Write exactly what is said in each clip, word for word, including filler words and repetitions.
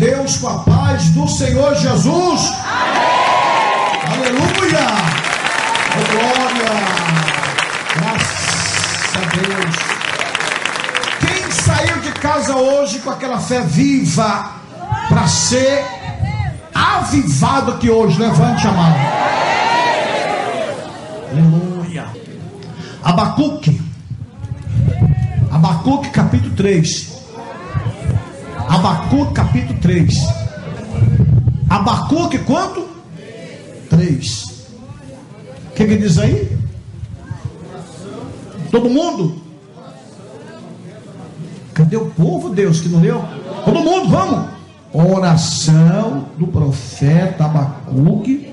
Deus com a paz do Senhor Jesus. Amém. Aleluia. Oh, glória. Graças a Deus. Quem saiu de casa hoje com aquela fé viva para ser avivado aqui hoje? Levante a mão. Aleluia. Abacuque. Abacuque capítulo três. Abacuque capítulo três. Abacuque quanto? três. O que que diz aí? Todo mundo? Cadê o povo, Deus, que não leu? Todo mundo, vamos! Oração do profeta Abacuque.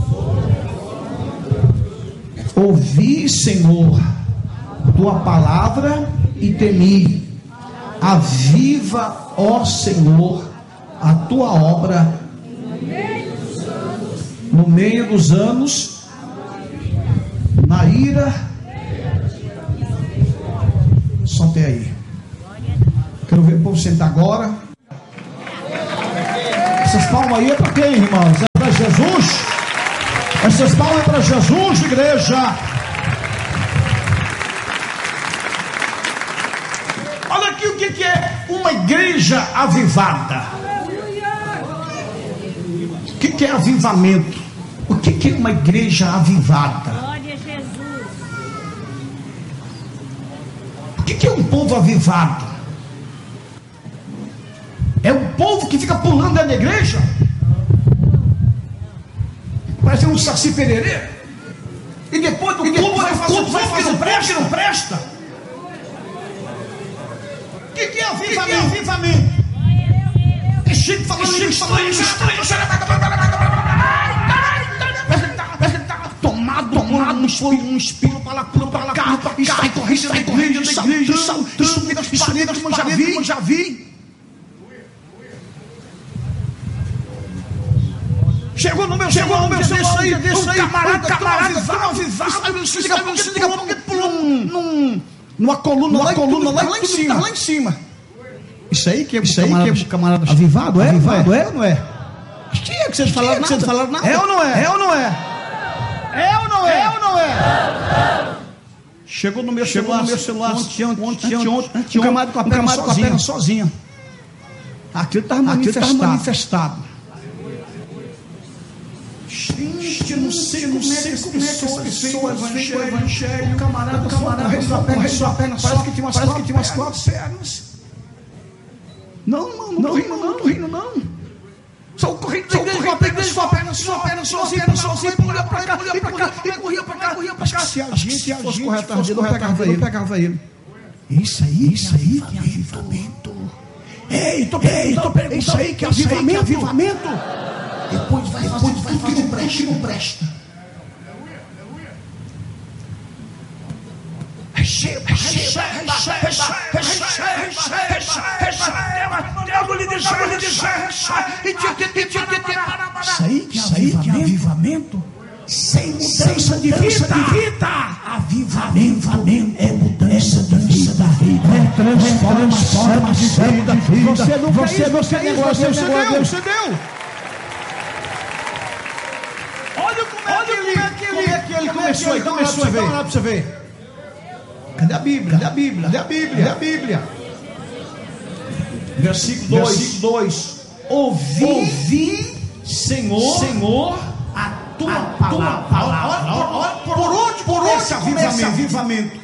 Ouvi, Senhor, tua palavra e temi. Aviva, ó Senhor, a tua obra no meio dos anos, na ira. Só até aí. Quero ver o povo sentar agora. Essas palmas aí é para quem, irmãos? É para Jesus? Essas palmas é para Jesus, igreja. Olha aqui o que, que é uma igreja avivada. O que, que é avivamento? O que, que é uma igreja avivada? Glória a Jesus. O que, que é um povo avivado? É um povo que fica pulando dentro da igreja? Parece um saci pererê. E depois do culto vai fazer vai fazer que não presta, não presta. O que, que é avivamento? Que que é avivamento? É Chico falando Chico estranho, estranho. Parece que ele está tomado, tomado, um espírito para lá, para lá, para cá, e sai correndo, sai correndo da igreja, subindo as paredes, como já vi, como já vi. Chegou no meu, chegou no meu celular, aí, deixa aí, camarada, camarada, tão avivado, se liga, se liga, porque pulou num, numa coluna, numa coluna lá em cima, lá em cima. Isso aí que é isso aí que é camarada avivado, é? Avivado, é ou não é? Que é que vocês falaram? Vocês falaram nada? É ou não é? É ou não é? É ou não é? É ou não é? Chegou no meu celular, no meu celular, ontem, ontem, ontem, um camarada com a perna sozinha. Aquilo estava manifestado. Gente, não sei, não sei como é que essa pessoa vem o evangelho, o camarada, o camarada, correndo sua perna, parece que tinha umas quatro, que tinha umas quatro pernas. Não, não, não, não, rindo, não, não, rindo, não. Só correndo, só correndo, pegando sua perna, sua perna, sozinho, sozinho, corria pra cá, corria pra cá, e corria pra cá, corria pra cá. Se a gente fosse correr atrás dele, eu pegava ele. Isso aí, isso aí que é avivamento. Ei, tô perguntando, isso aí que é avivamento. Depois vai fazer tudo que não presta, não presta. Receba, receba, receba, receba, isso aí que é avivamento. Sem mudança de vida. Avivamento é mudança de vida. É transformação de vida. Você não você não você negócio, você deu, você deu. Olha como é que ele, como é que ele começou aí, começou a ver. Olha pra você ver. Cadê a Bíblia? Cadê a Bíblia? Cadê a Bíblia? Cadê a Bíblia? Versículo dois. Ouvi, Ouvi, Senhor, Senhor, a tua a palavra. palavra. Olha, olha, por onde, por onde esse avivamento? avivamento?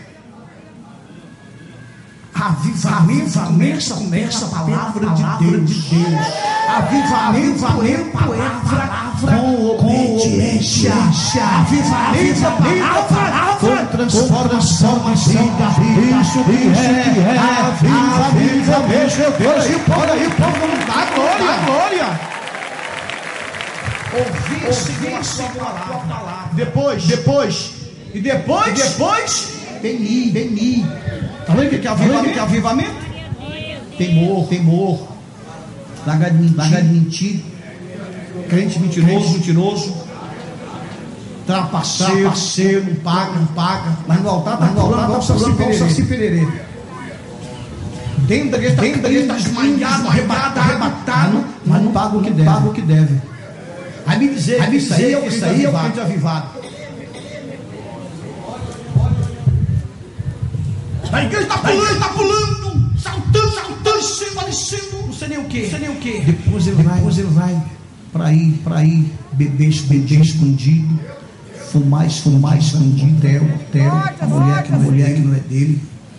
Avivamento começa, começa a palavra de Deus. De Deus. Avivamento é palavra com obediência. Avivamento é palavra com transformação de vida. Isso que é avivamento. Meu Deus, e o povo, e o povo não dá glória. Dá glória. Ouvir, ouvir a sua palavra. Depois, depois, e depois, e depois, temi, temi. Está vendo o que é avivamento? Que é avivamento? Temor, temor. Largar de mentir, largar de mentir. Crente mentiroso, mentiroso. Trapaceiro, trapaceiro, não paga, não paga. Mas no altar está no altar está só se pererê. dentro da igreja, dentro da igreja, desmaiado, arrebatado, arrebatado, mas não paga o que deve. Paga o que deve. Aí me dizer, aí me dizer, isso aí é o isso aí é o crente avivado. A igreja está pulando, está pulando, saltando, saltando, descendo, descendo, não sei nem o que, não sei nem o que. Depois ele vai, depois ele vai para ir, para ir beber, beber escondido, fumar, fumar escondido, tero, tero, a mulher que a mulher que não é dele.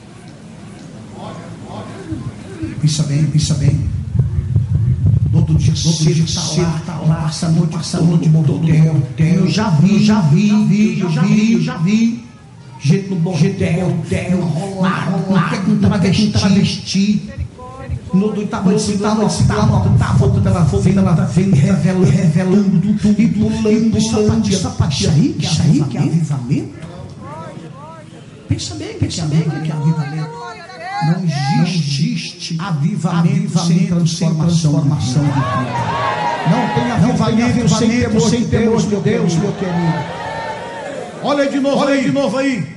Pensa bem, pensa bem. Todo dia, todo dia está lá, tá lá, passa a noite, passa a noite, motel, eu já vi, já vi, vi, eu já vi, eu já vi. Gente no bordel, enrolado, com travesti. No do estava de citar, estava voltando, ela voltando, ela vem revelando, revelando tudo e pulando, sapatinho, sapatinho aí, isso aí que é avivamento. Pensa bem, pensa bem que é avivamento. Não existe avivamento sem transformação de vida. Não tem avivamento sem temor, sem temor de Deus, meu querido. Olha aí de novo, olha aí de novo aí.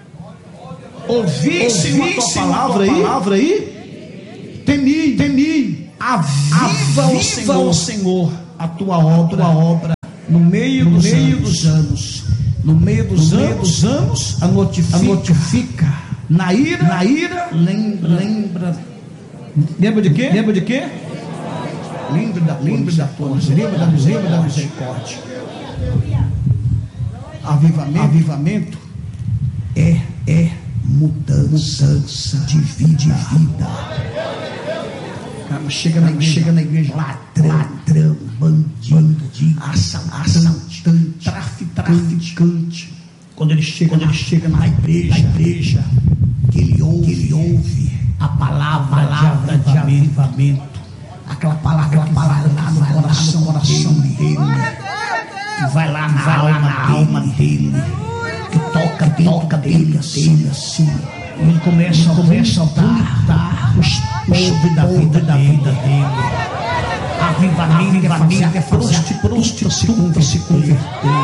Ouvisse a tua palavra aí, palavra aí. Temi, temi. Aviva, Aviva o, Senhor, o Senhor a tua obra, tua obra no meio, no dos, meio anos. dos anos. No meio dos, no anos, meio dos anos, a notifica. A notifica. Na ira, na ira, lembra, lembra. Lembra de quê? Lembra de quê? Lembra da, lembra da tua misericórdia, da misericórdia, da misericórdia. Avivamento, avivamento é, é mudança, mudança de vida, de vida. Cara, chega na igreja, chega na igreja, ladrão, ladrão, bandido, bandido assaltante, traficante, traficante. Quando ele chega, quando ele chega na igreja, na igreja, que ele ouve, que ele ouve a palavra, palavra de avivamento, aquela palavra, aquela palavra que vai lá no coração, coração dele. Que vai lá na, vai alma, lá na alma dele, que toca, toca dele assim, assim. Ele começa, ele começa a vomitar os podres da vida, da vida dele. Avivamento é fazer a prostituta se converter.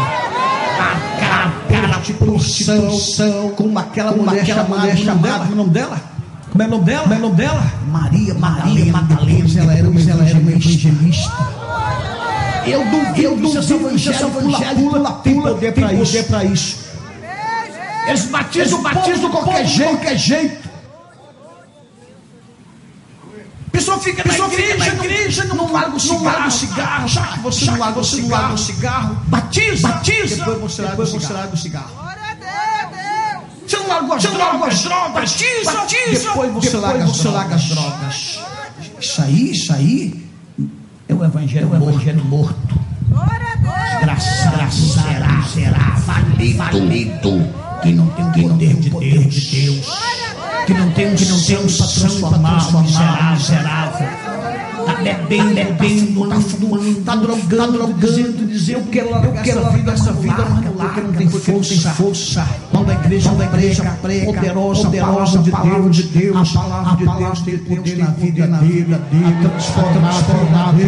Aquela prostituição, como aquela mulher chamada, chamada, o nome dela? Como é o nome dela? Como é o nome dela? Maria, Maria Madalena. Ela era uma evangelista. Eu duvido, eu duvido esse evangelho pula, pula, tem poder para isso. isso. Eles batizam, batizam de qualquer jeito, qualquer jeito. A pessoa fica na igreja, na igreja, não, não larga o cigarro, larga o cigarro, já que você não larga o cigarro, cigarro, batiza, batiza, depois você larga o cigarro. Você não larga as drogas, batiza, batiza, depois você larga as drogas. Isso aí, isso aí é o evangelho, é o evangelho morto. Desgraçado, será, será, falido, que não tem o poder de Deus, de Deus, que não tem, que não tem para transformar o miserável. Está bebendo, bebendo, está fumando, está drogando, dizendo, dizendo, eu quero largar essa vida, essa vida, porque não tem força, força. Quando a igreja, quando a igreja prega, poderosa, poderosa de Deus, de Deus, a palavra de Deus tem poder na vida dele, a transformar, transformar,